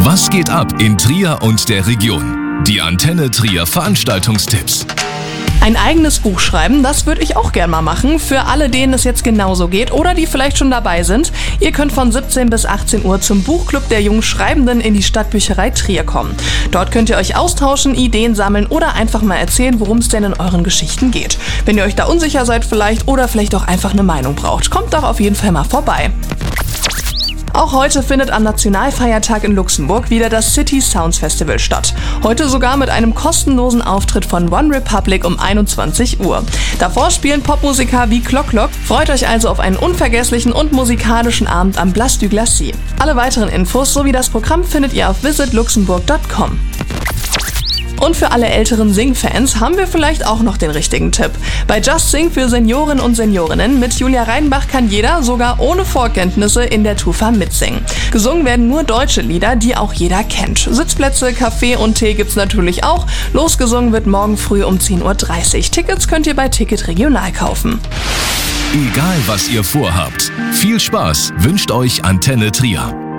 Was geht ab in Trier und der Region? Die Antenne Trier Veranstaltungstipps. Ein eigenes Buch schreiben, das würde ich auch gern mal machen. Für alle, denen es jetzt genauso geht oder die vielleicht schon dabei sind. Ihr könnt von 17 bis 18 Uhr zum Buchclub der jungen Schreibenden in die Stadtbücherei Trier kommen. Dort könnt ihr euch austauschen, Ideen sammeln oder einfach mal erzählen, worum es denn in euren Geschichten geht. Wenn ihr euch da unsicher seid vielleicht oder vielleicht auch einfach eine Meinung braucht, kommt doch auf jeden Fall mal vorbei. Auch heute findet am Nationalfeiertag in Luxemburg wieder das City Sounds Festival statt. Heute sogar mit einem kostenlosen Auftritt von One Republic um 21 Uhr. Davor spielen Popmusiker wie Clock Clock. Freut euch also auf einen unvergesslichen und musikalischen Abend am Place du Glacier. Alle weiteren Infos sowie das Programm findet ihr auf visitluxemburg.com. Und für alle älteren Sing-Fans haben wir vielleicht auch noch den richtigen Tipp. Bei Just Sing für Senioren und Seniorinnen mit Julia Reinbach kann jeder, sogar ohne Vorkenntnisse, in der Tufa mitsingen. Gesungen werden nur deutsche Lieder, die auch jeder kennt. Sitzplätze, Kaffee und Tee gibt's natürlich auch. Losgesungen wird morgen früh um 10.30 Uhr. Tickets könnt ihr bei Ticket Regional kaufen. Egal was ihr vorhabt, viel Spaß wünscht euch Antenne Trier.